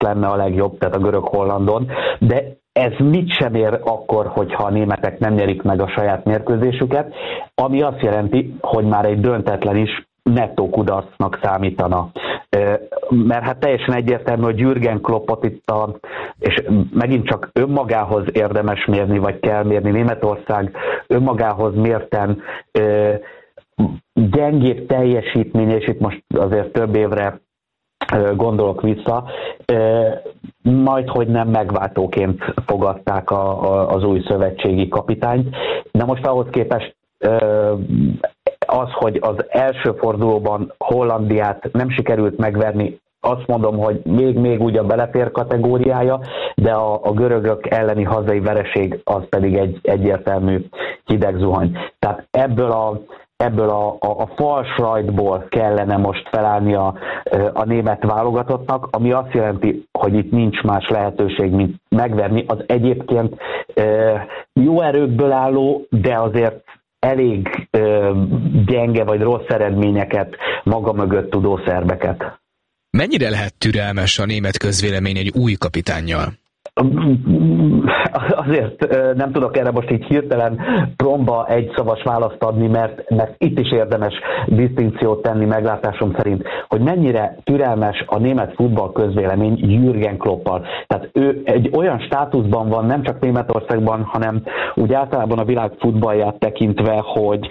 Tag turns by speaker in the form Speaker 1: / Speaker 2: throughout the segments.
Speaker 1: lenne a legjobb, tehát a görög-hollandon, de ez mit sem ér akkor, hogyha a németek nem nyerik meg a saját mérkőzésüket, ami azt jelenti, hogy már egy döntetlen is nettó kudarcnak számítana. Mert hát teljesen egyértelmű, hogy Jürgen Kloppot itt és megint csak önmagához érdemes mérni, vagy kell mérni. Németország önmagához mérten gyengébb teljesítmény, és itt most azért több évre gondolok vissza, majd hogy nem megváltóként fogadták az új szövetségi kapitányt. De most ahhoz képest az, hogy az első fordulóban Hollandiát nem sikerült megverni, azt mondom, hogy még úgy a belefér kategóriája, de a görögök elleni hazai vereség az pedig egy egyértelmű hideg zuhany. Tehát ebből a falsrajtból kellene most felállni a német válogatottnak, ami azt jelenti, hogy itt nincs más lehetőség, mint megverni az egyébként jó erőkből álló, de azért elég gyenge vagy rossz eredményeket maga mögött tudó szerbeket.
Speaker 2: Mennyire lehet türelmes a német közvélemény egy új kapitánnyal?
Speaker 1: Azért nem tudok erre most így hirtelen promba egy szavas választ adni, mert itt is érdemes disztinkciót tenni meglátásom szerint, hogy mennyire türelmes a német futball közvélemény Jürgen Kloppal. Tehát ő egy olyan státuszban van, nem csak Németországban, hanem úgy általában a világ futballját tekintve, hogy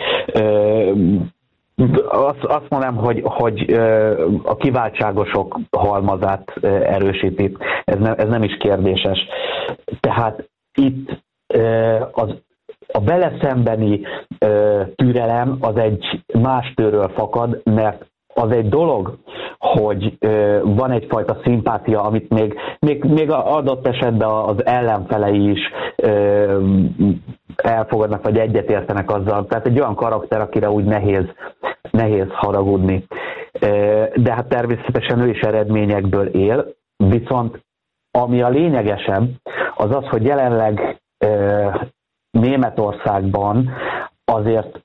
Speaker 1: azt mondanám, hogy a kiváltságosok halmazát erősíti. Ez nem is kérdéses. Tehát itt a vele szembeni türelem az egy más tőről fakad, mert az egy dolog, hogy van egyfajta szimpátia, amit még adott esetben az ellenfelei is elfogadnak, vagy egyetértenek azzal. Tehát egy olyan karakter, akire úgy nehéz haragudni. De hát természetesen ő is eredményekből él, viszont ami a lényegesebb, az az, hogy jelenleg Németországban azért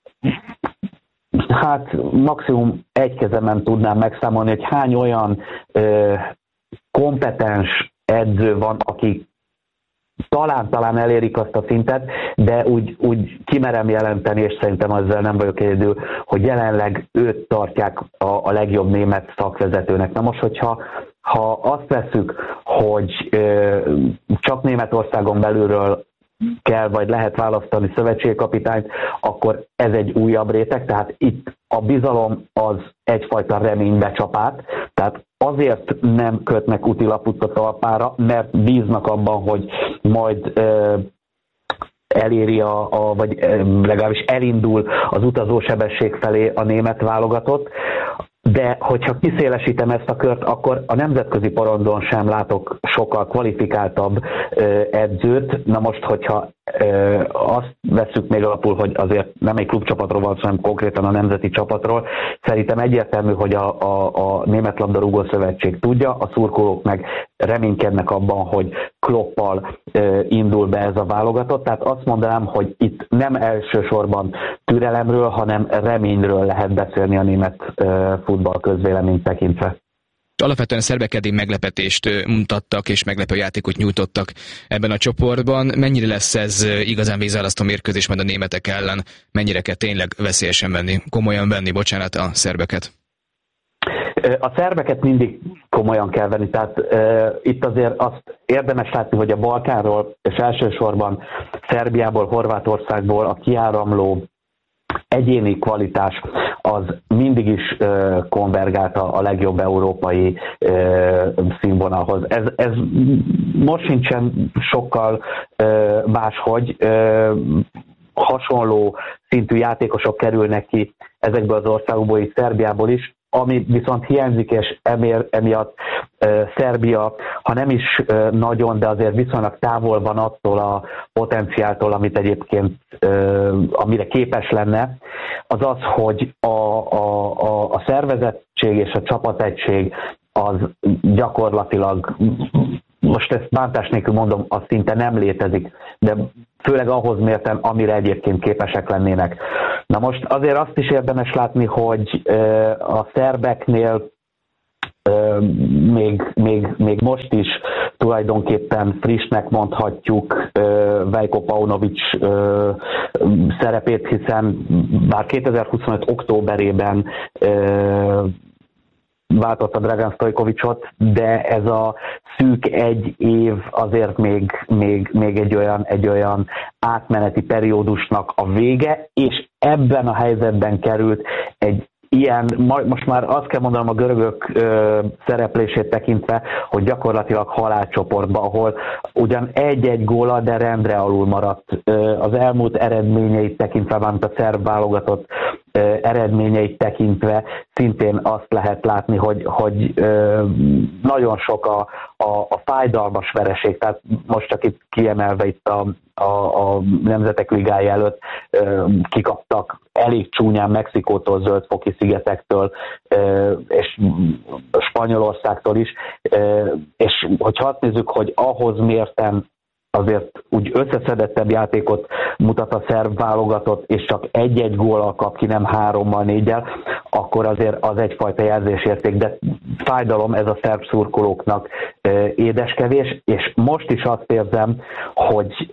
Speaker 1: hát maximum egy kezemen tudnám megszámolni, hogy hány olyan kompetens edző van, aki talán elérik azt a szintet, de úgy kimerem jelenteni, és szerintem ezzel nem vagyok egyedül, hogy jelenleg őt tartják a legjobb német szakvezetőnek. Na most, hogyha azt vesszük, hogy csak Németországon belülről kell vagy lehet választani szövetségkapitányt, akkor ez egy újabb réteg, tehát itt a bizalom az egyfajta reménybecsapát, tehát azért nem kötnek útilaput a talpára, mert bíznak abban, hogy majd eléri vagy legalábbis elindul az utazósebesség felé a német válogatott, de hogyha kiszélesítem ezt a kört, akkor a nemzetközi porondon sem látok sokkal kvalifikáltabb edzőt. Na most, hogyha azt vesszük még alapul, hogy azért nem egy klubcsapatról van, hanem konkrétan a nemzeti csapatról, szerintem egyértelmű, hogy a Német Labdarúgó Szövetség tudja, a szurkolók meg reménykednek abban, hogy Kloppal indul be ez a válogatott. Tehát azt mondanám, hogy itt nem elsősorban türelemről, hanem reményről lehet beszélni a német futball közvéleményt tekintve.
Speaker 2: Alapvetően a szerbek eddig meglepetést mutattak, és meglepő játékot nyújtottak ebben a csoportban. Mennyire lesz ez igazán vízválasztó mérkőzés majd a németek ellen? Mennyire kell tényleg veszélyesen venni, komolyan venni, bocsánat, a szerbeket?
Speaker 1: A szerbeket mindig komolyan kell venni, tehát itt azért azt érdemes látni, hogy a Balkánról, és elsősorban Szerbiából, Horvátországból a kiáramló egyéni kvalitás az mindig is konvergált a legjobb európai színvonalhoz. Ez most sincsen sokkal máshogy. Hasonló szintű játékosok kerülnek ki ezekből az országokból, így Szerbiából is, ami viszont hiányzik, és emiatt Szerbia, ha nem is nagyon, de azért viszonylag távol van attól a potenciáltól, amit egyébként, amire képes lenne, az az, hogy a szervezettség és a csapategység az gyakorlatilag, most ezt bántás nélkül mondom, az szinte nem létezik, de főleg ahhoz mérten, amire egyébként képesek lennének. Na most azért azt is érdemes látni, hogy a szerbeknél még most is tulajdonképpen frissnek mondhatjuk Veljko Paunovic szerepét, hiszen bár 2025. októberében váltotta Dragan Stojkovićot, de ez a szűk egy év azért még egy olyan átmeneti periódusnak a vége, és ebben a helyzetben került egy ilyen, most már azt kell mondanom a görögök szereplését tekintve, hogy gyakorlatilag halálcsoportba, ahol ugyan egy-egy góla, de rendre alul maradt. Az elmúlt eredményeit tekintve, valamint a szerb válogatott eredményeit tekintve szintén azt lehet látni, hogy nagyon sok a fájdalmas vereség, tehát most csak itt kiemelve itt a Nemzetek Ligája előtt kikaptak elég csúnyán Mexikótól, Zöld-foki szigetektől, és Spanyolországtól is, és hogyha azt nézzük, hogy ahhoz mérten azért úgy összeszedettebb játékot mutat a szerb válogatott, és csak egy-egy góllal kap ki, nem 3-mal, 4-el, akkor azért az egyfajta jelzésérték, de fájdalom ez a szerb szurkolóknak édeskevés, és most is azt érzem, hogy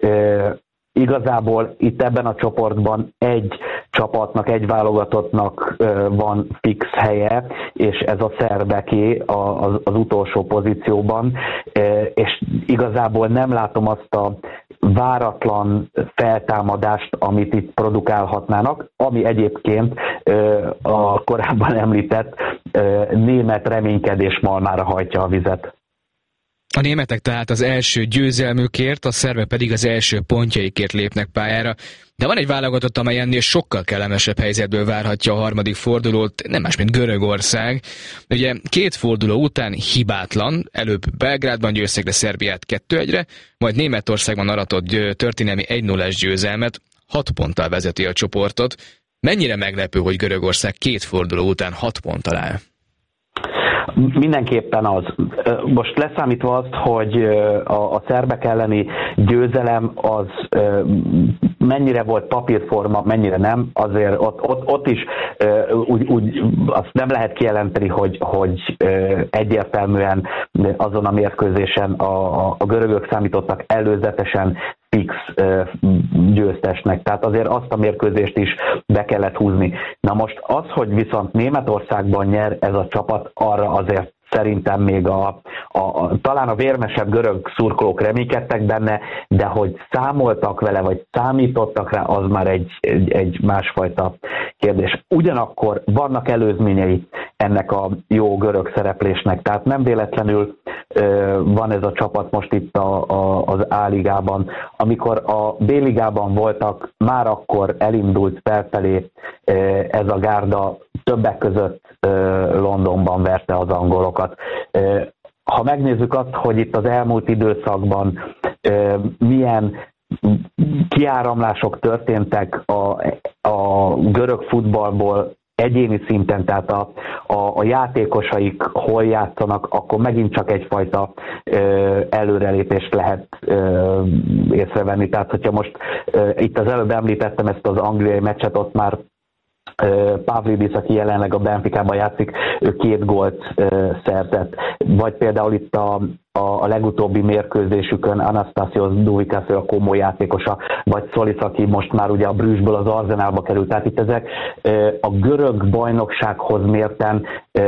Speaker 1: igazából itt ebben a csoportban egy csapatnak, egy válogatottnak van fix helye, és ez a szerbeké az utolsó pozícióban, és igazából nem látom azt a váratlan feltámadást, amit itt produkálhatnának, ami egyébként a korábban említett német reménykedés malmára hajtja a vizet.
Speaker 2: A németek tehát az első győzelmükért, a szerbek pedig az első pontjaikért lépnek pályára, de van egy válogatott, amely ennél sokkal kellemesebb helyzetből várhatja a harmadik fordulót, nem más, mint Görögország. Ugye 2 forduló után hibátlan, előbb Belgrádban győztek le Szerbiát 2-1-re, majd Németországban aratott történelmi 1-0-es győzelmet, 6 ponttal vezeti a csoportot. Mennyire meglepő, hogy Görögország 2 forduló után 6 ponttal áll?
Speaker 1: Mindenképpen az. Most leszámítva azt, hogy a szerbek elleni győzelem az mennyire volt papírforma, mennyire nem, azért ott is úgy azt nem lehet kijelenteni, hogy egyértelműen azon a mérkőzésen a görögök számítottak előzetesen fix győztesnek. Tehát azért azt a mérkőzést is be kellett húzni. Na most az, hogy viszont Németországban nyer ez a csapat, arra azért szerintem még talán a vérmesebb görög szurkolók reménykedtek benne, de hogy számoltak vele, vagy számítottak rá, az már egy másfajta kérdés. Ugyanakkor vannak előzményei ennek a jó görög szereplésnek, tehát nem véletlenül van ez a csapat most itt az A-ligában. Amikor a B-ligában voltak, már akkor elindult felfelé ez a gárda, többek között Londonban verte az angolokat. Ha megnézzük azt, hogy itt az elmúlt időszakban milyen kiáramlások történtek a görög futballból egyéni szinten, tehát a játékosaik hol játszanak, akkor megint csak egyfajta előrelépést lehet észrevenni. Tehát, hogyha most itt az előbb említettem ezt az angliai meccset, ott már Pavlidis, aki jelenleg a Benficában játszik, ő 2 gólt szerzett. Vagy például itt a legutóbbi mérkőzésükön Anastasios Douvikas, a komoly játékosa, vagy Solis, aki most már ugye a Brüsszből az Arsenalba került. Tehát itt ezek a görög bajnoksághoz mérten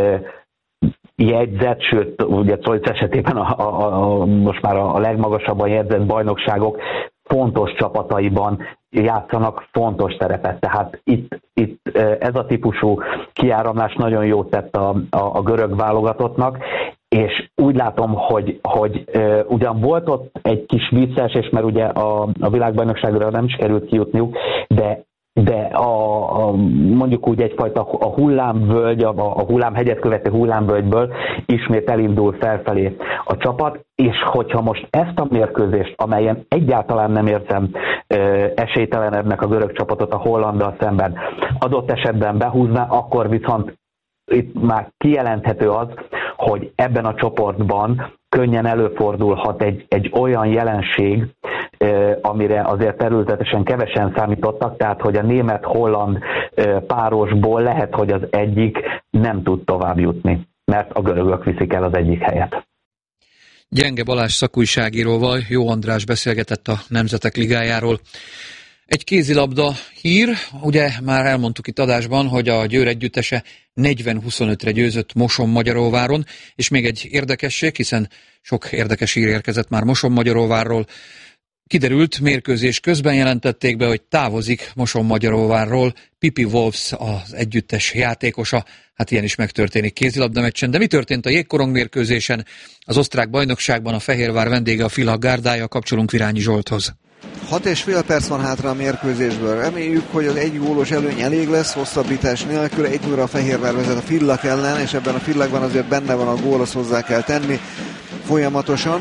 Speaker 1: jegyzett, sőt, ugye Solis esetében most már a legmagasabban jegyzett bajnokságok fontos csapataiban játszanak fontos szerepet. Tehát itt ez a típusú kiáramlás nagyon jót tett a görög válogatottnak, és úgy látom, hogy ugyan volt ott egy kis visszaesés, mert ugye a világbajnokságra nem is került kijutniuk, de mondjuk úgy egyfajta a hullámvölgy, a hullámhegyet követő hullámvölgyből ismét elindul felfelé a csapat, és hogyha most ezt a mérkőzést, amelyen egyáltalán nem érzem esélytelenebbnek a görög csapatot a Hollanddal szemben, adott esetben behúzná, akkor viszont itt már kijelenthető az, hogy ebben a csoportban könnyen előfordulhat egy olyan jelenség, amire azért területesen kevesen számítottak, tehát hogy a német-holland párosból lehet, hogy az egyik nem tud tovább jutni. mert a görögök viszik el az egyik helyet.
Speaker 3: Gyenge Balázs szakújságíróval Jó András beszélgetett a Nemzetek Ligájáról. Egy kézilabda hír, ugye már elmondtuk itt adásban, hogy a Győr együttese 40-25-re győzött Mosonmagyaróváron, és még egy érdekesség, hiszen sok érdekes hír érkezett már Mosonmagyaróvárról. Kiderült, mérkőzés közben jelentették be, hogy távozik Mosonmagyaróvárról Pipi Wolfs, az együttes játékosa. Hát ilyen is megtörténik kézilabdameccsen. De mi történt a jégkorong mérkőzésen? Az osztrák bajnokságban a Fehérvár vendége a Fila gárdája, kapcsolunk Virányi Zsolthoz.
Speaker 4: 6,5 perc van hátra a mérkőzésből. Reméljük, hogy az egy gólos előny elég lesz, hosszabbítás nélkül. 1-0 a Fehérvár vezet a Fillak ellen, és ebben a Fillakban azért benne van a gól, azt hozzá kell tenni folyamatosan,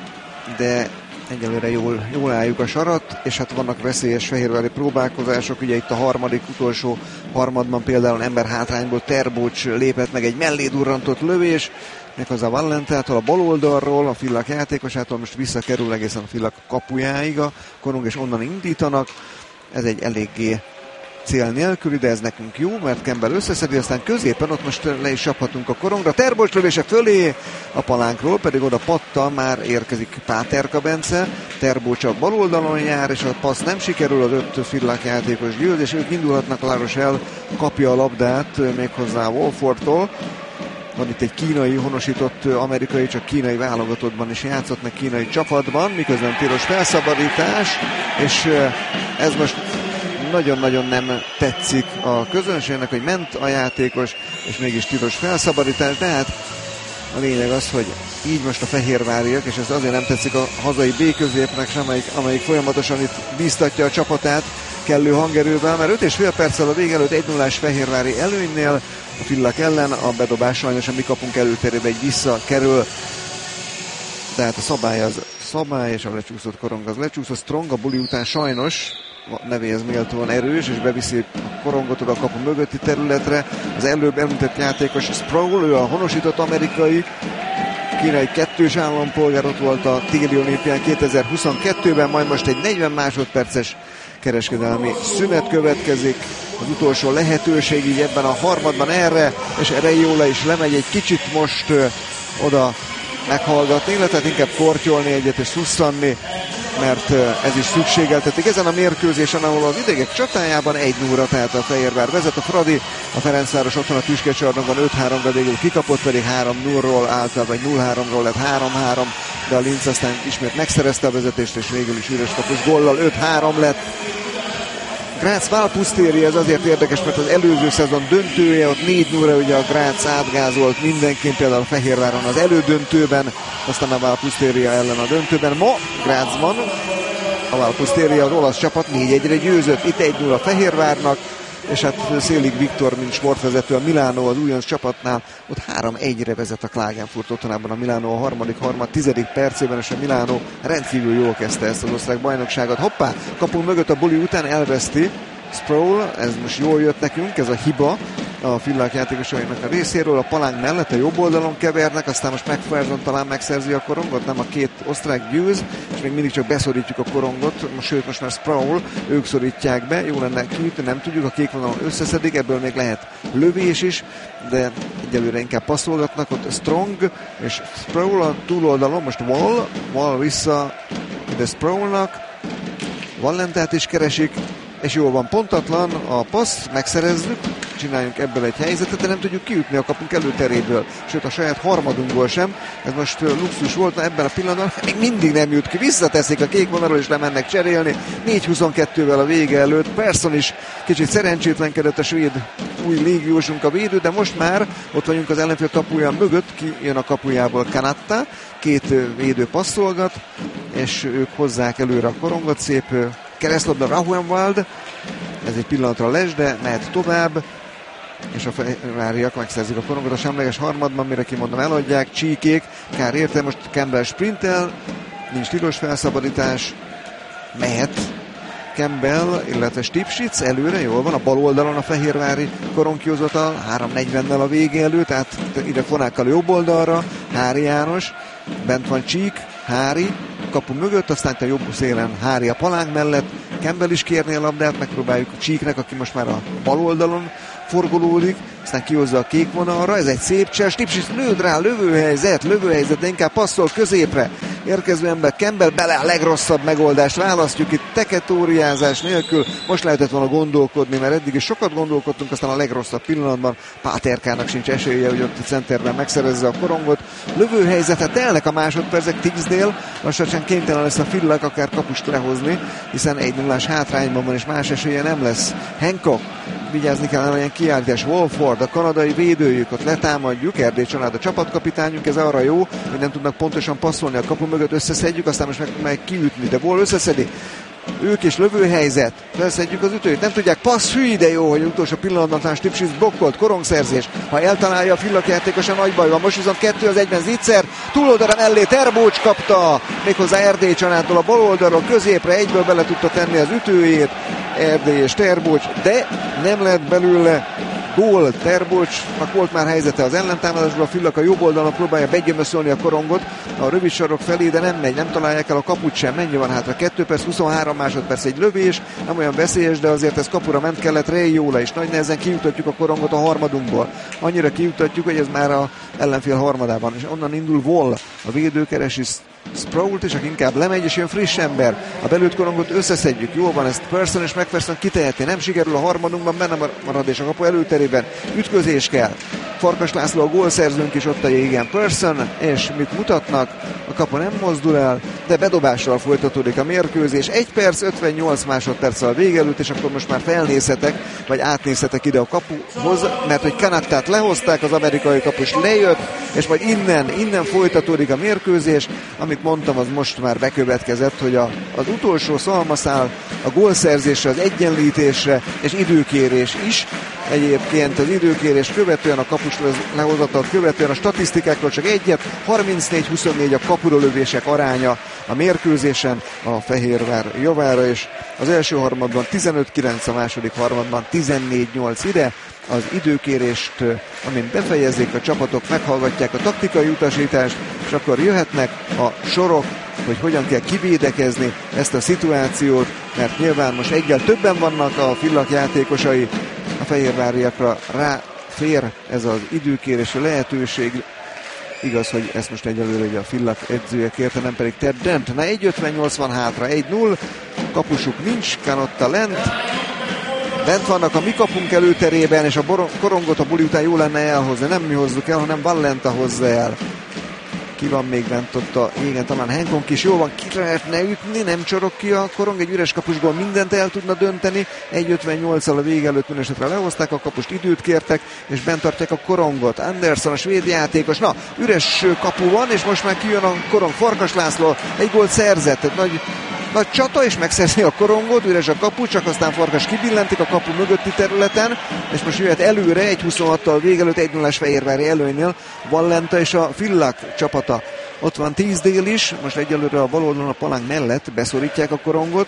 Speaker 4: de egyelőre jól álljuk a sarat, és hát vannak veszélyes fehérvári próbálkozások. Ugye itt a utolsó harmadban például ember hátrányból Terbocs lépett meg egy mellé durrantott lövés, méghozzá Vallentától a bal oldalról, a Fillak játékosától, most visszakerül egészen a Fillak kapujáig a korong, és onnan indítanak. Ez egy eléggé cél nélküli, de ez nekünk jó, mert Campbell összeszedi, aztán középen ott most le is csaphatunk a korongra. Terbocs lövése fölé a palánkról, pedig oda pattal már érkezik Páterka Bence. Terbocs a bal oldalon jár, és a passz nem sikerül, az 5 Fillak játékos győz, és ők indulhatnak, La Rochelle kapja a labdát méghozzá Wolfordtól. Van itt egy kínai honosított amerikai, csak kínai válogatottban is játszott, meg kínai csapatban, miközben tilos felszabadítás, és ez most nagyon-nagyon nem tetszik a közönségnek, hogy ment a játékos, és mégis tilos felszabadítás, de hát a lényeg az, hogy így most a fehérváriak, és ez azért nem tetszik a hazai B-középnek sem, amelyik folyamatosan itt bíztatja a csapatát kellő hangerővel, mert 5,5 perccel a vége előtt 1-0-ás fehérvári előnynél a Fillak ellen, a bedobás sajnos a mi kapunk előtérébe egy visszakerül, tehát a szabály az szabály, és a lecsúszott korong az lecsúszott. Strong a buli után sajnos nevéhez méltóan erős, és beviszi a korongot a kapu mögötti területre. Az előbb említett játékos Sproul, ő a honosított amerikai, kínai kettős állampolgár, ott volt a téli olimpián 2022-ben, majd most egy 40 másodperces kereskedelmi szünet következik. Az utolsó lehetőség így ebben a harmadban erre, és Reiola is lemegy egy kicsit most oda meghallgatni, illetve inkább kortyolni egyet és szusszanni, mert ez is szükségeltetik. Ezen a mérkőzésen, ahol az idegek csatájában 1-0-ra, tehát a Fehérvár vezet, a Fradi, a Ferencváros otthon a Tüskecsarnokban 5-3-ra végül kikapott, pedig 3-0-ról állt, vagy 0-3-ról lett 3-3, de a Linz aztán ismét megszerezte a vezetést, és végül is üres kapus góllal 5-3 lett. Graz Valpusztéria, ez azért érdekes, mert az előző szezon döntője, ott 4-0-ra ugye a Graz átgázolt mindenként, például a Fehérváron az elődöntőben, aztán a Valpusztéria ellen a döntőben. Ma Grazban a Valpusztéria, az olasz csapat 4-1-re győzött, itt 1-0 a Fehérvárnak, és hát Szélig Viktor, mint sportvezető a Milánó az újonc csapatnál, ott 3-1-re vezet a Klagenfurt otthonában a Milánó a harmad 10. percében, és a Milánó rendkívül jól kezdte ezt az osztrák bajnokságot. Hoppá, kapunk mögött a buli után elveszti Sproul, ez most jól jött nekünk, ez a hiba a Fillak játékosainak a részéről, a palánk mellett a jobb oldalon kevernek, aztán most McPherson talán megszerzi a korongot, nem a két osztrák győz, és még mindig csak beszorítjuk a korongot, sőt most már Sproul, ők szorítják be, jó lenne kiütni, nem tudjuk, a kék vonalon összeszedik, ebből még lehet lövés is, de egyelőre inkább passzolgatnak, ott Strong és Sproul a túloldalon, most Wall vissza ide Sproulnak, Vallentát is keresik, és jól van, pontatlan a passz, megszerezzük, csináljunk ebből egy helyzetet, de nem tudjuk kiütni a kapunk előteréből, sőt a saját harmadunkból sem. Ez most luxus volt, na ebben a pillanatban még mindig nem jut ki, visszateszik a kék vonalról, és lemennek cserélni. 4-22-vel a vége előtt, Persson is kicsit szerencsétlenkedett, a svéd új légiósunk a védő, de most már ott vagyunk az ellenfél kapuja mögött, ki jön a kapujából Kanatta, két védő passzolgat, és ők hozzák előre a korongot, szép keresztlabda Rahuenwald, ez egy pillanatra les, de mehet tovább, és a fehérváriak megszerzik a korongot a semleges harmadban, mire kimondom, eladják, csíkék, kár érte, most Campbell sprintel, nincs tilos felszabadítás, mehet Campbell, illetve Stipschitz előre, jól van, a bal oldalon a fehérvári koronkiozatal, 3:40-nel a vége előtt, tehát ide fonákkal jobb oldalra, Hári János, bent van Csík, Hári, kapu mögött, aztán a jobb szélen Hári a palánk mellett, Campbell is kérné a labdát, megpróbáljuk Csíknek, aki most már a bal oldalon forgolódik, aztán kihozza a kék vonalra, ez egy szép csers, Lipsic lőd rá, lövőhelyzet, de inkább passzol középre, érkező ember Campbell bele a legrosszabb megoldást választjuk, itt teketóriázás nélkül, most lehetett volna gondolkodni, mert eddig is sokat gondolkodtunk, aztán a legrosszabb pillanatban Páterkának sincs esélye, hogy ott a centerben megszerezze a korongot, lövőhelyzetet telnek a másodpercek, Tigsdale lassan kénytelen lesz a Fillak akár kapust lehozni, hiszen 1-0-ás hátrányban van és más esélye nem lesz. Hancock, vigyázni kellene, olyan kiállítás. Wolford, a kanadai védőjük, ott letámadjuk, Erdély Család a csapatkapitányunk, ez arra jó, hogy nem tudnak pontosan passzolni, a kapu mögött összeszedjük, aztán most meg kiütni, de Wall összeszedi. Ők is lövőhelyzet, felszedjük az ütőt, nem tudják, passz, hű, de jó, hogy utolsó pillanatban Lipsic blokkolt, korongszerzés, ha eltalálja a Fillak játékosa, nagy baj van, most viszont 2-1-ben Zicser, túloldalra mellé Terbocs kapta, méghozzá Erdély Családtól a bal oldalról, középre egyből bele tudta tenni az ütőjét, Erdély és Terbocs, de nem lett belőle gól. Terbocsnak volt már helyzete az ellentámadásból, a Fillak a jobb oldalon próbálja begyömöszölni a korongot a rövid sarok felé, de nem megy, nem találják el a kaput sem. Mennyi van hátra? 2 perc, 23 másodperc egy lövés, nem olyan veszélyes, de azért ez kapura ment kellett, Reiola is nagy nehezen kijutatjuk a korongot a harmadunkból. Annyira kijutatjuk, hogy ez már a ellenfél harmadában, és onnan indul Wall, a védő keresi Sproult, és aki inkább lemegy, és jön friss ember. A belőtt korongot összeszedjük, jól van, ezt Person és McPherson kiteheti, nem sikerül a harmadunkban, benne marad, és a kapu előterében ütközés kell. Farkas László a gólszerzőnk is ott a jégen. Person, és mit mutatnak? A kapu nem mozdul el, de bedobással folytatódik a mérkőzés. 1 perc, 58 másodperccel a vége előtt, és akkor most már felnézhetek, vagy átnézhetek ide a kapuhoz, mert hogy Kanattát lehozták, az amerikai kapus lejött, és majd innen folytatódik a mérkőzés. Amit mondtam, az most már bekövetkezett, hogy az utolsó szalmaszál a gólszerzésre, az egyenlítésre és időkérés is. Egyébként az időkérés követően, a kapus lehozatat követően a statisztikákról csak egyet, 34-24 a kapuralövések aránya a mérkőzésen a Fehérvár javára, és az első harmadban 15-9, a második harmadban 14-8 ide. Az időkérést, amint befejezzék a csapatok, meghallgatják a taktikai utasítást, és akkor jöhetnek a sorok, hogy hogyan kell kivédekezni ezt a szituációt, mert nyilván most egyel többen vannak a Fillak játékosai, a fehérváriakra ráfér ez az időkérés lehetőség. Igaz, hogy ezt most egyelőre ugye a Fillak edzője kérte, nem pedig Ted Dent. Na 1.58 van hátra, 1-0, kapusuk nincs, Canotta lent. Bent vannak a mi kapunk előterében, és a korongot a buli után jó lenne elhozni. Nem mi hozzuk el, hanem Vallenta hozza el. Ki van még bent ott a jégen? Talán Hancock is. Jó van, ki lehetne ütni, nem csorog ki a korong. Egy üres kapusból mindent el tudna dönteni. 1.58-al a vége előtt minősetre lehozták a kapust, időt kértek, és bent tartják a korongot. Anderson, a svéd játékos. Na, üres kapu van, és most már kijön a korong. Farkas László egy gólt szerzett. Nagy csata, és megszerzi a korongot, üres a kapu, csak aztán Farkas kibillentik a kapu mögötti területen, és most jöhet előre, 1.26-tal végelőtt 1-0-as fehérvári előnynél Vallenta és a Fillak csapata. Ott van Tigsdale is, most egyelőre a bal oldalon a palánk mellett beszorítják a korongot,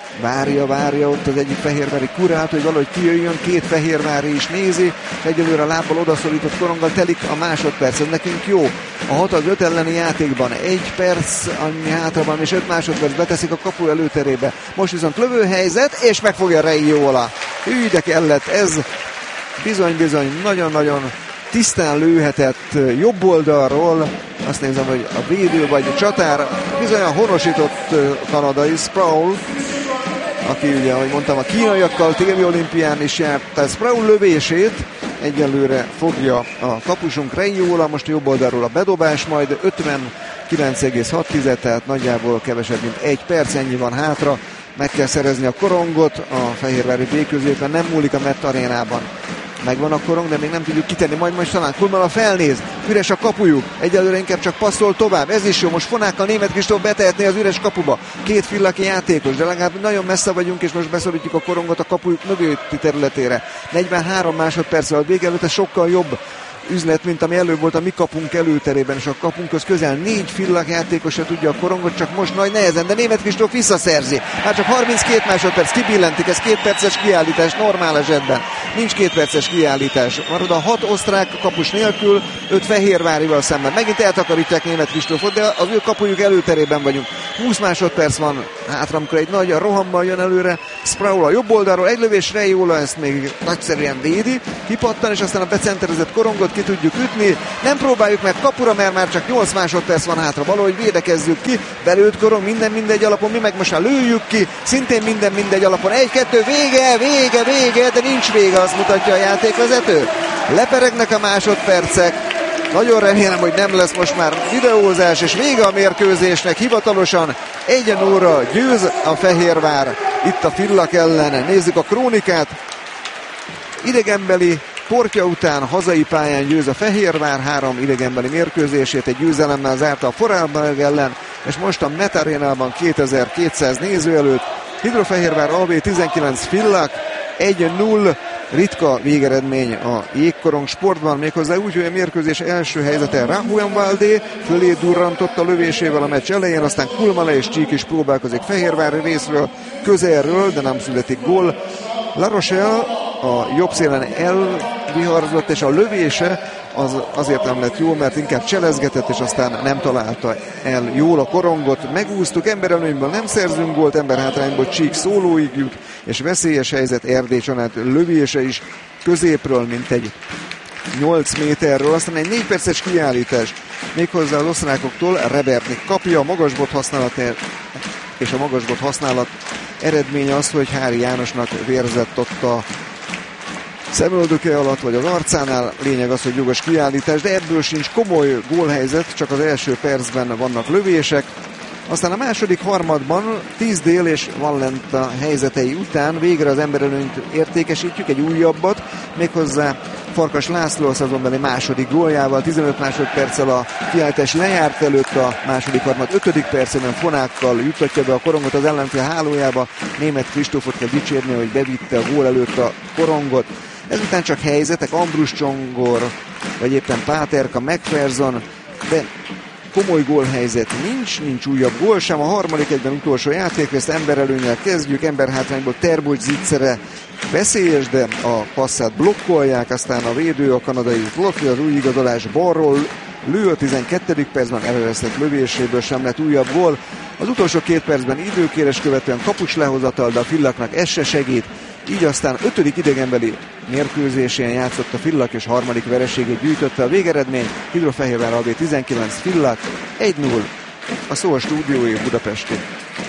Speaker 4: várja ott az egyik fehérvári kurát, hogy valahogy kijöjjön, két fehérvári is nézi, és egyelőre a lábbal odaszorított koronggal telik a másodperc, ez nekünk jó. A 6-5 elleni játékban 1 perc, annyi hátra van, és 5 másodperc beteszik a kapu előterébe. Most viszont lövőhelyzet, és megfogja Reiola. Hű, de kellett, ez bizony nagyon-nagyon tisztán lőhetett jobb oldalról. Azt nézem, hogy a védő vagy a csatár bizony a honosított kanadai Sproul, aki ugye, ahogy mondtam, a kínaiakkal téli olimpián is járt, tehát Sproul lövését egyelőre fogja a kapusunk Reiola, most jobb oldalról a bedobás, majd 59,6, tehát nagyjából kevesebb, mint 1 perc, ennyi van hátra, meg kell szerezni a korongot, a fehérvári B-középen nem múlik a Met arénában. Megvan a korong, de még nem tudjuk kitenni, majd talán Kulmala felnéz, üres a kapujuk, egyelőre inkább csak passzol tovább, ez is jó, most Fonákkal Németh Kristóf betehetné az üres kapuba, két fillaki játékos, de legalább nagyon messze vagyunk, és most beszorítjuk a korongot a kapujuk mögötti területére. 43 másodperccel a vége előtt, ez sokkal jobb üzlet, mint ami előbb volt a mi kapunk előterében, és a kapunkhoz közel 4 Fillak játékosra tudja a korongot, csak most nagy nehezen, de Németh Kristóf visszaszerzi. Hát csak 32 másodperc, kibillentik, ez 2 perces kiállítás normál esetben. Nincs 2 perces kiállítás. Marad a 6 osztrák kapus nélkül, 5 fehérvárival szemben. Megint eltakarítják Németh Kristófot, de az ő kapujuk előterében vagyunk. 20 másodperc van hátra, amikor egy nagy rohammal jön előre Sproul a jobb oldalról, egy lövés Reiola, ezt még nagyszerűen védi, kipattan, és aztán a becenterezett korongot ki tudjuk ütni. Nem próbáljuk meg kapura, mert már csak 8 másodperc van hátra, valahogy védekezzük ki, belőtt korong, minden mindegy alapon, mi meg most már lőjük ki, szintén minden mindegy alapon, 1-2, vége, de nincs vége, azt mutatja a játékvezető. Leperegnek a másodpercek, nagyon remélem, hogy nem lesz most már videózás, és vége a mérkőzésnek, hivatalosan 1-0-ra győz a Fehérvár itt a Villach ellen. Nézzük a krónikát. Idegenbeli portja után hazai pályán győz a Fehérvár, 3 idegenbeli mérkőzését egy győzelemmel zárta a Vorarlberg ellen, és most a Met Arénában 2200 néző előtt. Hidrofehérvár AB 19 Villach 1-0. Ritka végeredmény a jégkorong sportban, méghozzá úgy, hogy a mérkőzés első helyzete Rahuenwaldé fölé durrantott a lövésével a meccs elején, aztán Kulmala és Csík is próbálkozik Fehérvári részről, közelről, de nem születik gól. La Rochelle a jobb szélen elviharzott, és a lövése azért nem lett jó, mert inkább cselezgetett, és aztán nem találta el jól a korongot. Megúsztuk, emberelőnyből nem szerzünk gólt, emberhátrányból Csík szólóig jut, és veszélyes helyzet Erdély Csanád lövése is középről, mint egy 8 méterről, aztán egy 4 perces kiállítás méghozzá az osztrákoktól. Rebernik kapja, a magasbot használat és a magasbot használat eredménye az, hogy Hári Jánosnak vérzett ott a szemöldöke alatt, vagy az arcánál. Lényeg az, hogy jogos kiállítás, de ebből sincs komoly gólhelyzet, csak az első percben vannak lövések. Aztán a második harmadban 10 Dél és Vallenta helyzetei után végre az emberelőnyt értékesítjük, egy újabbat, méghozzá Farkas László a szezonbeli második góljával, 15 másodperccel a kiállítás lejárt előtt, a második harmad 5. percében fonákkal juttatja be a korongot az ellenfél hálójába. Németh Kristófot kell dicsérni, hogy bevitte a gól előtt a korongot. Ezután csak helyzetek, Ambrus Csongor, vagy éppen Páterka, McPherson, de komoly gólhelyzet nincs újabb gól sem. A harmadik egyben utolsó játékrészt emberelőnnyel kezdjük, emberhátrányból Terbocs Zitzere veszélyes, de a passzát blokkolják, aztán a védő, a kanadai Flotli, az új igazolás balról lő a 12. percben, elővesztett lövéséből sem lett újabb gól. Az utolsó 2 percben időkérés követően kapus lehozatal, de a Villachnak ez se segít. Így aztán 5. idegenbeli mérkőzésén játszott a Villach, és harmadik vereségét gyűjtötte. A végeredmény Hidrofehérvár AB 19 Villach 1-0. A szó a stúdiói Budapesti.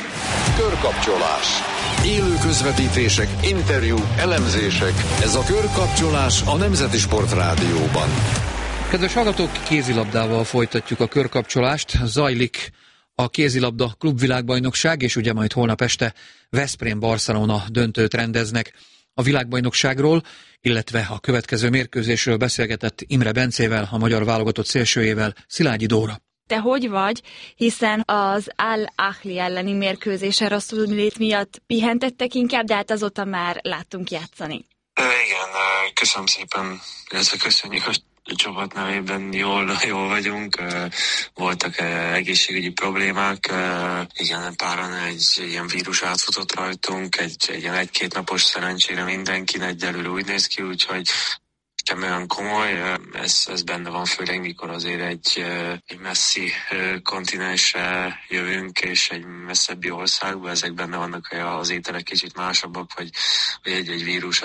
Speaker 5: Körkapcsolás. Élő közvetítések, interjúk, elemzések. Ez a Körkapcsolás a Nemzeti Sport Rádióban.
Speaker 3: Kedves hallgatók, kézilabdával folytatjuk a körkapcsolást. Zajlik a kézilabda klubvilágbajnokság, és ugye majd holnap este Veszprém-Barcelona döntőt rendeznek. A világbajnokságról, illetve a következő mérkőzésről beszélgetett Imre Bencével, a magyar válogatott szélsőjével, Szilágyi Dóra.
Speaker 6: Te hogy vagy? Hiszen az Al-Ahli elleni mérkőzésen rosszul lét miatt pihentettek inkább, de hát azóta már láttunk játszani.
Speaker 7: Igen, köszönöm szépen, illetve köszönjük a csapat nevében, jól vagyunk, voltak egészségügyi problémák, igen, páran egy ilyen vírus átfutott rajtunk, egy ilyen 1-2 napos szerencsére mindenki, egyelőre úgy néz ki, úgyhogy sem olyan komoly, ez benne van, főleg mikor azért egy messzi kontinensre jövünk, és egy messzebbi országba, ezek benne vannak, az ételek kicsit másabbak, vagy egy vírus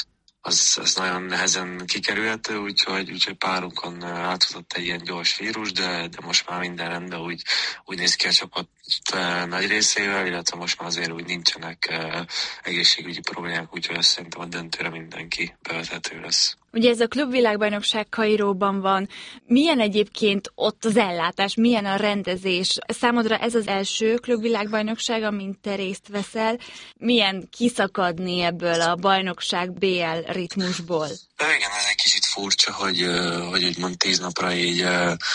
Speaker 7: az nagyon nehezen kikerülhető, úgyhogy párunkon átfutott egy ilyen gyors vírus, de most már minden rendben, úgy néz ki a csapat nagy részével, illetve most már azért úgy nincsenek egészségügyi problémák, úgyhogy azt szerintem a döntőre mindenki bevethető lesz.
Speaker 6: Ugye ez a klubvilágbajnokság Kairóban van. Milyen egyébként ott az ellátás, milyen a rendezés? Számodra ez az első klubvilágbajnokság, amin te részt veszel. Milyen kiszakadni ebből a bajnokság BL ritmusból?
Speaker 7: Igen, ez egy kicsit furcsa, hogy úgymond 10 napra így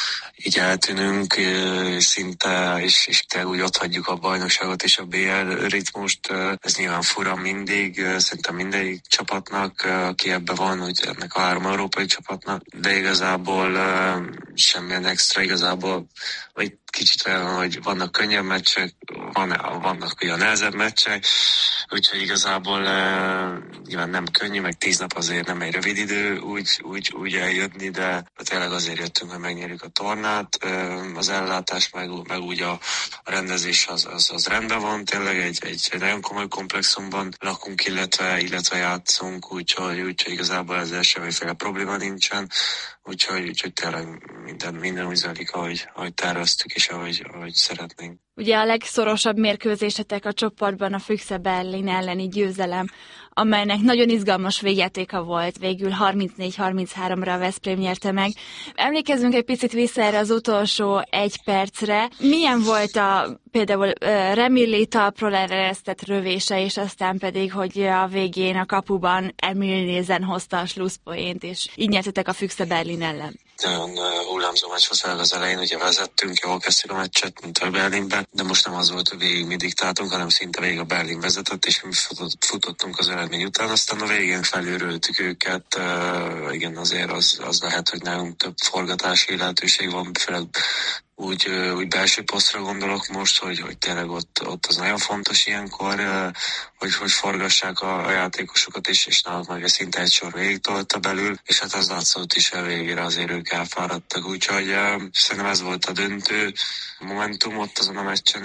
Speaker 7: eltűnünk szinte, és tényleg úgy ott hagyjuk a bajnokságot és a BL ritmust. Ez nyilván fura mindig, szerintem mindegyik csapatnak, aki ebben van, hogy ennek a 3 európai csapatnak, de igazából semmilyen extra, igazából vagy kicsit olyan, hogy vannak könnyebb meccsek, vannak olyan nehezebb meccsek, úgyhogy igazából nyilván nem könnyű, meg 10 nap azért nem egy rövid idő úgy eljönni, de tényleg azért jöttünk, hogy megnyerjük a tornát, az ellátás, meg úgy a a rendezés az rendben van, tényleg egy nagyon komoly komplexumban lakunk, illetve játszunk, úgyhogy igazából ezzel semmiféle probléma nincsen, úgyhogy tényleg minden úgy zajlik, ahogy terveztük és ahogy szeretnénk.
Speaker 6: Ugye a legszorosabb mérkőzésetek a csoportban a Füchse Berlin elleni győzelem, amelynek nagyon izgalmas végjátéka volt, végül 34-33-ra a Veszprém nyerte meg. Emlékezzünk egy picit vissza erre az utolsó 1 percre. Milyen volt például Remilli talpról eresztett rövése, és aztán pedig, hogy a végén a kapuban Emil Nézen hozta a slusszpoént, és így nyertetek a Füchse Berlin ellen.
Speaker 7: Nagyon hullámzó meccs volt fel az elején, ugye vezettünk, jól kezdtük a meccset, mint a Berlinben, de most nem az volt, hogy végig mi diktáltunk, hanem szinte végig a Berlin vezetett, és mi futottunk az eredmény után, aztán a végén felülröltük őket, igen, azért az lehet, hogy nálunk több forgatási lehetőség van, főleg úgy belső posztra gondolok most, hogy tényleg ott az nagyon fontos ilyenkor, hogy forgassák a játékosokat, és náluk meg szinte egy sor végig tolta belül, és hát az látszott is a végére, azért ők elfáradtak, úgyhogy szerintem ez volt a döntő momentum ott azon a meccsen,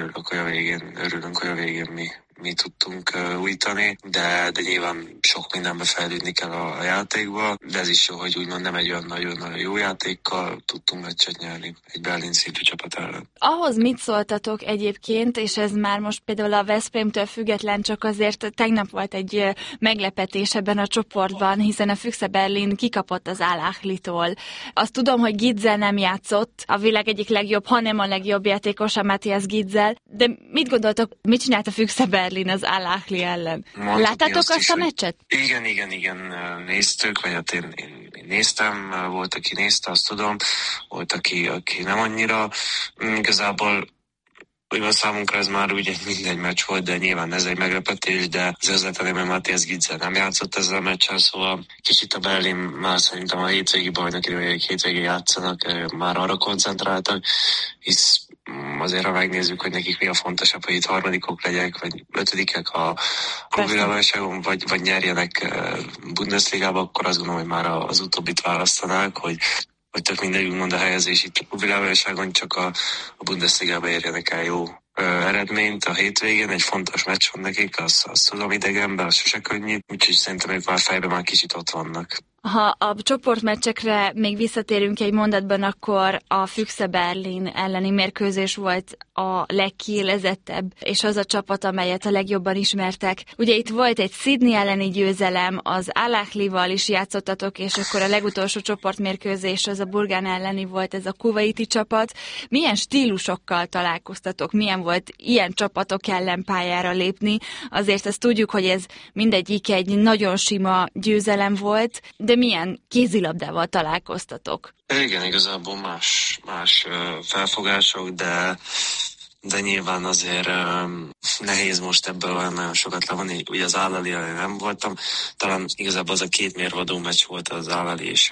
Speaker 7: örülünk, hogy a végén mi tudtunk újítani, de nyilván sok mindenbe fejlődni kell a játékba, de ez is jó, hogy úgymond nem egy olyan nagyon jó játékkal tudtunk meccset nyerni egy Berlin szintű csapat ellen.
Speaker 6: Ahhoz mit szóltatok egyébként, és ez már most például a Veszprémtől független, csak azért tegnap volt egy meglepetés ebben a csoportban, hiszen a Füchse Berlin kikapott az Al-Ahlitól. Azt tudom, hogy Gitzel nem játszott, a világ egyik legjobb, hanem a legjobb játékosa Matthias Gitzel, de mit gondoltok, mit csinált a Füchse Berlin az Al-Ahli ellen? Láttátok azt a meccset?
Speaker 7: Igen, néztük, vagy hát én néztem, volt, aki nézte, azt tudom, volt, aki nem annyira. Igazából olyan számunkra ez már ugye mindegy meccs volt, de nyilván ez egy meglepetés, de az ötletem, hogy Matthias Gitzel nem játszott ezzel a meccsen, szóval kicsit a Berlin már szerintem a hétvégi bajnoki, vagy hétvégén játszanak, már arra koncentráltak, hisz azért, ha megnézzük, hogy nekik mi a fontosabb, hogy itt harmadikok legyek, vagy ötödikek a klubvilágbajnokságon, vagy nyerjenek Bundesligába, akkor azt gondolom, hogy már az utóbbit választanák, hogy tök mindegy, úgymond a helyezés itt a klubvilágbajnokságon, csak a Bundesligába érjenek el jó eredményt a hétvégén, egy fontos meccs van nekik, azt tudom idegenben, az sose könnyű, úgyhogy szerintem ők már fejben már kicsit ott vannak.
Speaker 6: Ha a csoportmeccsekre még visszatérünk egy mondatban, akkor a Füchse Berlin elleni mérkőzés volt a legkiélezettebb, és az a csapat, amelyet a legjobban ismertek. Ugye itt volt egy Sydney elleni győzelem, az Al-Ahlival is játszottatok, és akkor a legutolsó csoportmérkőzés az a Burgán elleni volt, ez a kuvaiti csapat. Milyen stílusokkal találkoztatok? Milyen volt ilyen csapatok ellen pályára lépni? Azért azt tudjuk, hogy ez mindegyik egy nagyon sima győzelem volt, de milyen kézilabdával találkoztatok?
Speaker 7: Igen, igazából más felfogások, de nyilván azért nehéz most ebből olyan nagyon sokat levonni. Ugye az Al-Ahlival nem voltam, talán igazából az a 2 mérvadó meccs volt az Al-Ahli és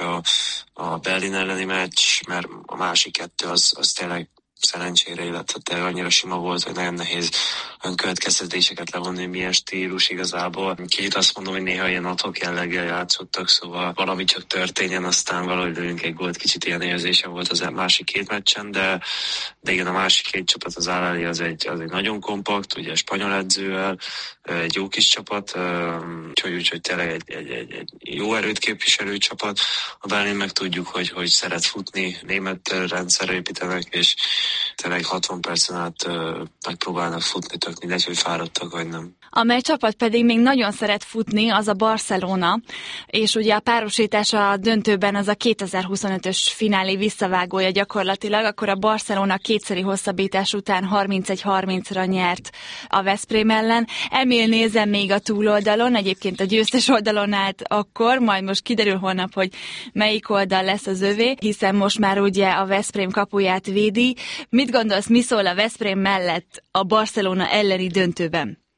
Speaker 7: a Berlin elleni meccs, mert a másik 2 az tényleg szerencsére, illetve tényleg annyira sima volt, hogy nagyon nehéz olyan következtetéseket levonni, milyen stílus igazából. Kicsit azt mondom, hogy néha ilyen ad-hoc jelleggel játszottak, szóval valami csak történjen, aztán valahogy lőjünk egy gólt, kicsit ilyen érzése volt az másik 2 meccsen, de igen, a másik 2 csapat, az Al-Ahli az egy nagyon kompakt, ugye spanyol edzővel, egy jó kis csapat, úgyhogy tényleg egy jó erőt képviselő csapat. A Berlin meg tudjuk, hogy szeret futni, német rendszerre építenek, és tényleg 60 percen át megpróbálnak futni, tök mindegy, hogy fáradtak vagy nem.
Speaker 6: Amely csapat pedig még nagyon szeret futni, az a Barcelona, és ugye a párosítás a döntőben az a 2025-ös finálé visszavágója gyakorlatilag, akkor a Barcelona 2-szeri hosszabbítás után 31-30-ra nyert a Veszprém ellen. Emil Nézen még a túloldalon, egyébként a győztes oldalon állt akkor, majd most kiderül holnap, hogy melyik oldal lesz az övé, hiszen most már ugye a Veszprém kapuját védi. Mit gondolsz, mi szól a Veszprém mellett a Barcelona elleni döntőben?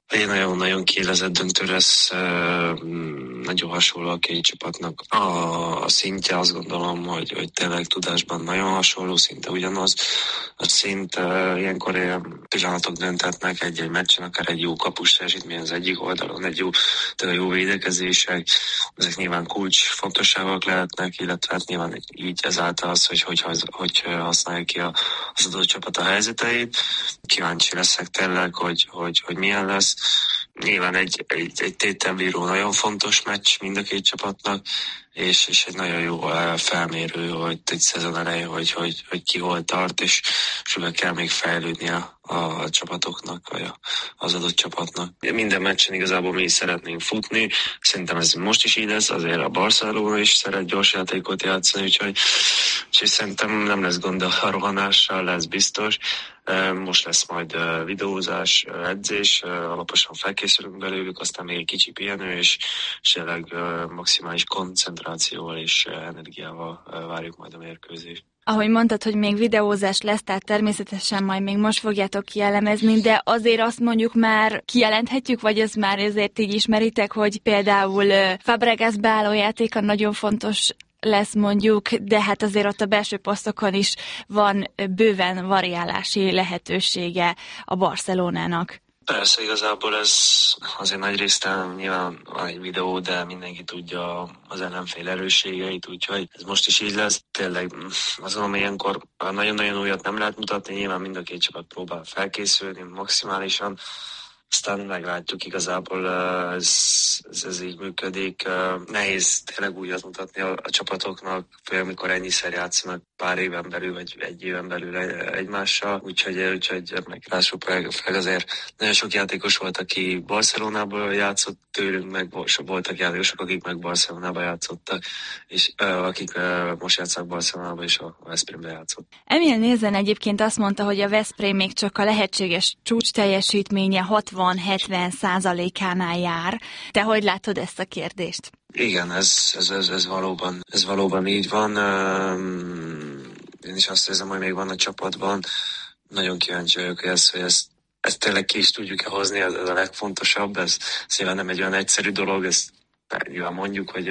Speaker 7: Egy nagyon-nagyon kiélezett döntő lesz, nagyon hasonló a két csapatnak. A szintje, azt gondolom, hogy tényleg tudásban nagyon hasonló, szinte ugyanaz. A szint ilyenkor ilyen pillanatok dönthetnek egy meccsen, akár egy jó kapus teljesítmény az egyik oldalon, egy jó védekezések. Ezek nyilván kulcs fontosságok lehetnek, illetve hát nyilván így ezáltal az, hogy használja ki az adott csapat a helyzeteit. Kíváncsi leszek tényleg, hogy milyen lesz. Nyilván egy tételbíró nagyon fontos meccs mind a két csapatnak, és egy nagyon jó felmérő, hogy egy szezon elején, hogy ki hol tart, és sokkal kell még fejlődni a csapatoknak, vagy az adott csapatnak. Minden meccsen igazából mi is szeretnénk futni, szerintem ez most is így lesz, azért a Barcelona is szeret gyors játékot játszani, úgyhogy szerintem nem lesz gond a rohanással, lesz biztos. Most lesz majd videózás, edzés, alaposan felkészülünk belőlük, aztán még egy kicsi pihenő, és tényleg maximális koncentrációval és energiával várjuk majd a mérkőzést.
Speaker 6: Ahogy mondtad, hogy még videózás lesz, tehát természetesen majd még most fogjátok kielemezni, de azért azt mondjuk már kijelenthetjük, vagy ez már ezért így ismeritek, hogy például Fabregas beálló játéka nagyon fontos lesz mondjuk, de hát azért ott a belső posztokon is van bőven variálási lehetősége a Barcelonának.
Speaker 7: Persze, igazából ez azért nagy részt nyilván van egy videó, de mindenki tudja az ellenfél erősségeit, úgyhogy ez most is így lesz. Tényleg azon, ilyenkor nagyon-nagyon újat nem lehet mutatni, nyilván mind a két csapat próbál felkészülni maximálisan, aztán meglátjuk, igazából ez így működik. Nehéz tényleg újat mutatni a csapatoknak, főleg amikor ennyiszer játszanak pár éven belül, vagy egy éven belül egymással. Úgyhogy meglássuk fel, azért nagyon sok játékos volt, aki Barcelonából játszott tőlünk, meg voltak játékosok, akik meg Barcelonába játszottak, és akik most játszanak Barcelonába, és a Veszprémbe játszott.
Speaker 6: Emil Nézen egyébként azt mondta, hogy a Veszprém még csak a lehetséges csúcs teljesítménye 60-70%-ánál jár. Te hogy látod ezt a kérdést?
Speaker 7: Igen, ez valóban így van. Én is azt érzem, hogy még van a csapatban. Nagyon kíváncsi vagyok, hogy ezt tényleg ki is tudjuk hozni, ez a legfontosabb. Ez nyilván nem egy olyan egyszerű dolog, ezt nyilván mondjuk, hogy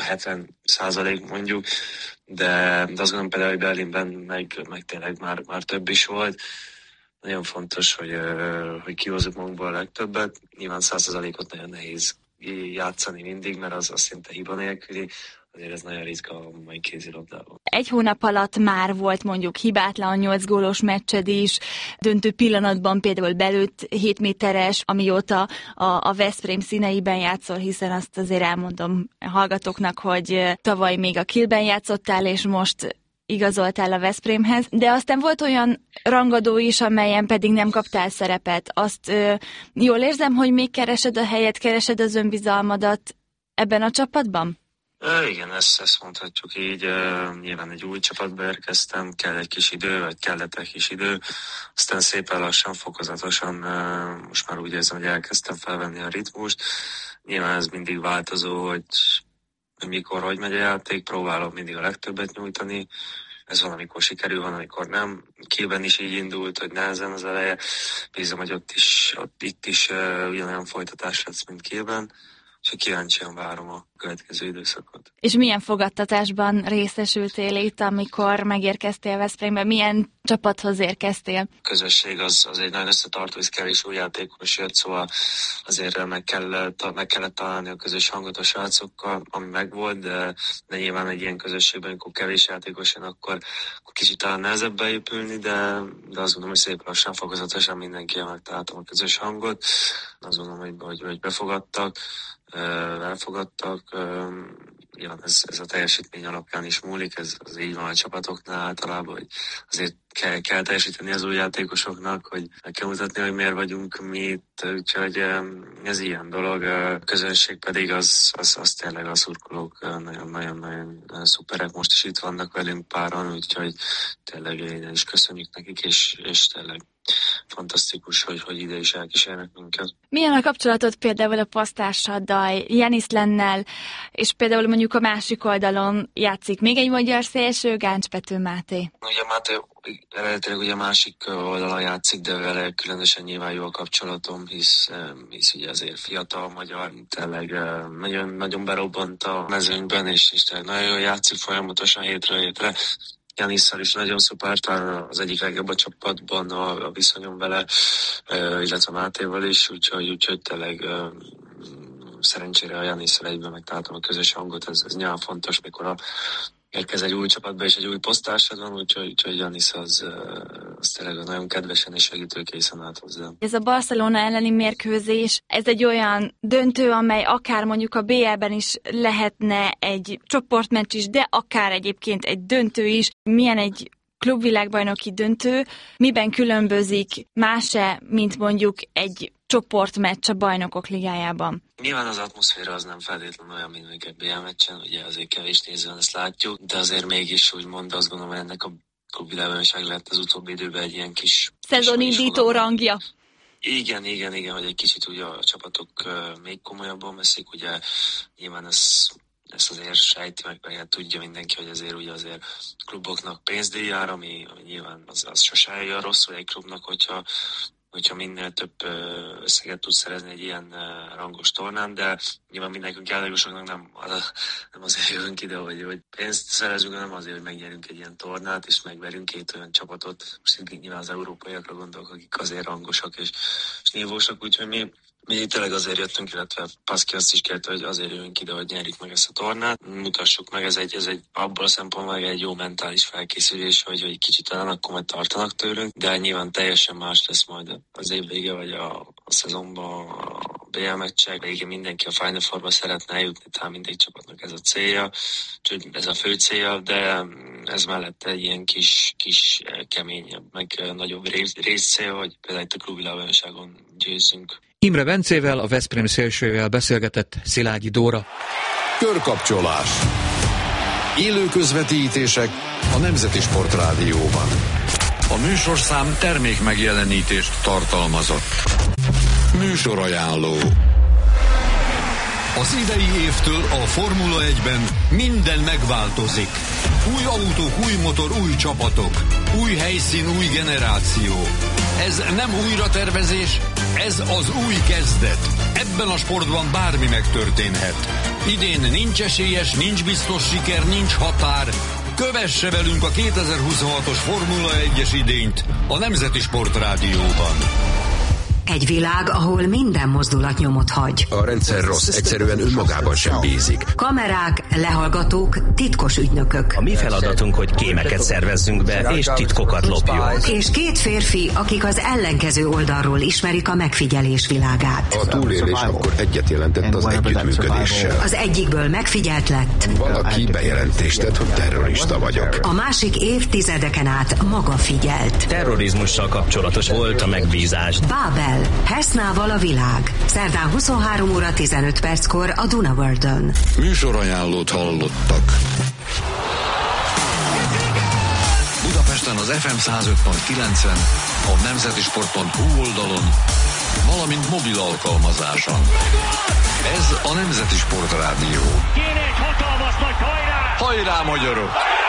Speaker 7: 60-70% mondjuk, de azt gondolom például, hogy Berlinben meg tényleg már több is volt. Nagyon fontos, hogy kihozzuk magunkból a legtöbbet. Nyilván 100%-ot nagyon nehéz játszani mindig, mert az szinte hiba nélküli. Azért ez nagyon ritka a mai kézilabdában.
Speaker 6: Egy hónap alatt már volt mondjuk hibátlan 8 gólos meccsed is, döntő pillanatban például belőtt 7 méteres, amióta a Veszprém színeiben játszol, hiszen azt azért elmondom a hallgatóknak, hogy tavaly még a Kielben játszottál, és most igazoltál a Veszprémhez, de aztán volt olyan rangadó is, amelyen pedig nem kaptál szerepet. Azt jól érzem, hogy még keresed a helyet, keresed az önbizalmadat ebben a csapatban?
Speaker 7: Igen, ezt mondhatjuk így. Nyilván egy új csapatba érkeztem, kell egy kis idő, vagy kellett egy kis idő. Aztán szépen lassan, fokozatosan most már úgy érzem, hogy elkezdtem felvenni a ritmust. Nyilván ez mindig változó, hogy mikor, hogy megy a játék, próbálom mindig a legtöbbet nyújtani. Ez van, amikor sikerül, van, amikor nem. Kielben is így indult, hogy nehezen az eleje. Bízom, hogy itt is ugyanolyan folytatás lesz, mint Kielben. És kíváncsian várom a következő időszakot.
Speaker 6: És milyen fogadtatásban részesültél itt, amikor megérkeztél Veszprémbe? Milyen csapathoz érkeztél?
Speaker 7: A közösség az egy nagyon összetartó, és kevés új játékos jött, szóval azért meg kellett találni a közös hangot a srácokkal, ami megvolt, de nyilván egy ilyen közösségben, amikor kevés játékos jön, akkor kicsit talán nehezebb beépülni, de azt gondolom, hogy szép lassan, fokozatosan mindenkivel megtaláltam a közös hangot. Azt gondolom, hogy befogadtak, elfogadtak. Ja, ez a teljesítmény alapján is múlik, ez így van a csapatoknál általában, hogy azért kell teljesíteni az új játékosoknak, hogy meg kell mutatni, hogy miért vagyunk mi itt, úgyhogy ez ilyen dolog. A közönség pedig az tényleg a szurkolók nagyon-nagyon szuperek, most is itt vannak velünk páran, úgyhogy tényleg én is köszönjük nekik, és tényleg fantasztikus, hogy ide is elkísérnek minket. Milyen
Speaker 6: a kapcsolatod például a pasztársaddal, Janis Lennel, és például mondjuk a másik oldalon játszik még egy magyar szélső, Gáncs Pető Máté?
Speaker 7: Ugye Máté eredetileg ugye a másik oldalon játszik, de vele különösen nyilván jó a kapcsolatom, hisz ugye azért fiatal magyar, tényleg nagyon, nagyon berobbant a mezőnyben, és tényleg nagyon jól játszik folyamatosan hétről hétre. Janisszal is nagyon szuper, talán az egyik legjobb a csapatban a viszonyom vele, illetve Mátéval is, úgyhogy tényleg szerencsére a Janisszal egyben megtaláltam a közös hangot, ez nyilván fontos, mikor érkez egy új csapatba és egy új posztársad van, úgyhogy Janisz az tényleg nagyon kedvesen és segítőkészen állt hozzá.
Speaker 6: Ez a Barcelona elleni mérkőzés, ez egy olyan döntő, amely akár mondjuk a BL-ben is lehetne egy csoportmeccs is, de akár egyébként egy döntő is. Milyen egy klubvilágbajnoki döntő, miben különbözik más-e, mint mondjuk egy csoportmeccs a Bajnokok Ligájában?
Speaker 7: Nyilván az atmoszféra az nem feltétlenül olyan, mint egy BL meccsen, ugye azért kevés nézőn ezt látjuk, de azért mégis úgymond azt gondolom, hogy ennek a klubvilágbajnokság lett az utóbbi időben egy ilyen kis
Speaker 6: szezonindító rangja.
Speaker 7: Igen, hogy egy kicsit ugye a csapatok még komolyabban veszik, ugye nyilván ezt azért sejti meg tudja mindenki, hogy azért kluboknak pénzdíj jár, ami nyilván az sose jön rosszul egy klubnak, hogyha minél több összeget tud szerezni egy ilyen rangos tornán, de nyilván mindenkünk játékosoknak nem azért jövünk ide, hogy pénzt szerezünk, hanem azért, hogy megnyerünk egy ilyen tornát, és megverünk két olyan csapatot, most nyilván az európaiakra gondolok, akik azért rangosak és nívósak, úgyhogy mi tényleg azért jöttünk, illetve Paszki azt is kérte, hogy azért jövünk ide, hogy nyerjük meg ezt a tornát. Mutassuk meg, ez egy abból a szempontból egy jó mentális felkészülés, hogy kicsit talán akkor majd tartanak tőlünk, de nyilván teljesen más lesz majd az év vége, vagy a szezonban a BL meccsek. Végén mindenki a Final Fourba szeretne eljutni, tehát mindegy csapatnak ez a célja, úgyhogy ez a fő célja, de ez mellett egy ilyen kis keményebb, meg nagyobb részcél, hogy például itt a klubvilágbajnokságon győzzünk.
Speaker 3: Imre Bencével, a Veszprém szélsőjével beszélgetett Szilágyi Dóra.
Speaker 5: Körkapcsolás. Élő közvetítések a Nemzeti Sport Rádióban. A műsorszám termék megjelenítést tartalmazott. Műsorajánló. Az idei évtől a Formula 1-ben minden megváltozik. Új autók, új motor, új csapatok. Új helyszín, új generáció. Ez nem újratervezés, ez az új kezdet. Ebben a sportban bármi megtörténhet. Idén nincs esélyes, nincs biztos siker, nincs határ. Kövesse velünk a 2026-os Formula 1-es idényt a Nemzeti Sport Rádióban.
Speaker 8: Egy világ, ahol minden mozdulat nyomot hagy.
Speaker 9: A rendszer rossz, egyszerűen önmagában sem bízik.
Speaker 8: Kamerák, lehallgatók, titkos ügynökök.
Speaker 10: A mi feladatunk, hogy kémeket szervezzünk be, és titkokat lopjunk.
Speaker 8: És két férfi, akik az ellenkező oldalról ismerik a megfigyelés világát.
Speaker 9: A túlélés akkor egyet jelentett az együttműködéssel.
Speaker 8: Az egyikből megfigyelt lett.
Speaker 9: Valaki bejelentést tett, hogy terrorista vagyok.
Speaker 8: A másik évtizedeken át maga figyelt.
Speaker 10: Terrorizmussal kapcsolatos volt a megbízás.
Speaker 8: Bábel. Hesznával a világ. Szerdán 23 óra 15 perckor a Duna Worldön.
Speaker 5: Műsorajánlót hallottak. Budapesten az FM 105.9-en, a nemzetisport.hu oldalon, valamint mobil alkalmazáson. Ez a Nemzeti Sport Rádió.
Speaker 11: Kéne egy hatalmas nagy hajrá!
Speaker 5: Hajrá, magyarok!